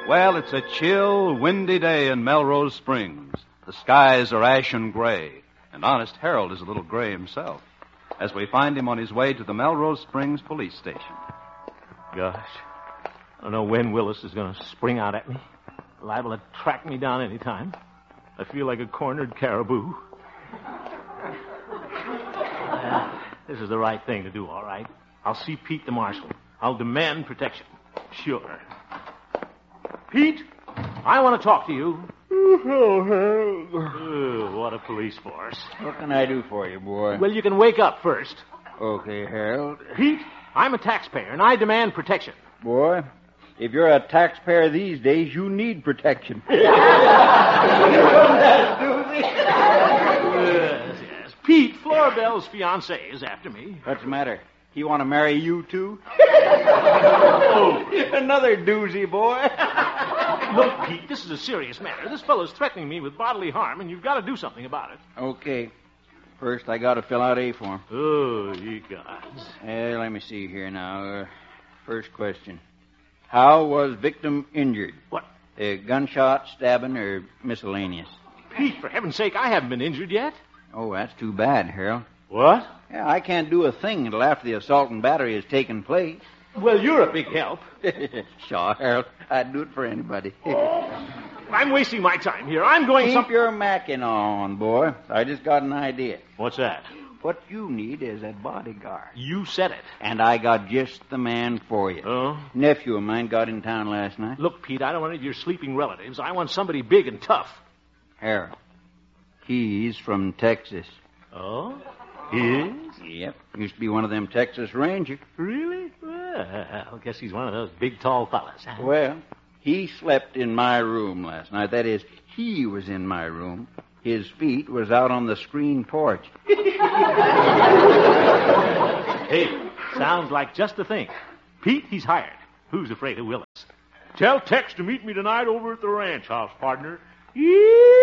Well, it's a chill, windy day in Melrose Springs. The skies are ashen gray, and Honest Harold is a little gray himself, as we find him on his way to the Melrose Springs police station. Gosh, I don't know when Willis is going to spring out at me. Liable to track me down any time. I feel like a cornered caribou. This is the right thing to do, all right. I'll see Pete the marshal. I'll demand protection. Sure. Pete, I want to talk to you. Oh, what a police force. What can I do for you, boy? Well, you can wake up first. Okay, Harold. Pete, I'm a taxpayer, and I demand protection. Boy, if you're a taxpayer these days, you need protection. Yes. Pete, Florabelle's fiancé is after me. What's the matter? He want to marry you, too? Oh. Another doozy, boy. Look, Pete, this is a serious matter. This fellow's threatening me with bodily harm, and you've got to do something about it. Okay. First, I got to fill out A form. Oh, ye gods. Let me see here now. First question. How was victim injured? What? Gunshot, stabbing, or miscellaneous? Pete, for heaven's sake, I haven't been injured yet. Oh, that's too bad, Harold. What? Yeah, I can't do a thing until after the assault and battery has taken place. Well, you're a big help. Sure, Harold. I'd do it for anybody. I'm wasting my time here. I'm going Keep your macking on, boy. I just got an idea. What's that? What you need is a bodyguard. You said it. And I got just the man for you. Oh? Nephew of mine got in town last night. Look, Pete, I don't want any of your sleeping relatives. I want somebody big and tough. Harold. He's from Texas. Oh? He is? Yep. Used to be one of them Texas Rangers. Really? Well, I guess he's one of those big, tall fellas. Huh? Well, he slept in my room last night. That is, he was in my room. His feet was out on the screen porch. Hey, sounds like just the thing. Pete, he's hired. Who's afraid of Willis? Tell Tex to meet me tonight over at the ranch house, partner.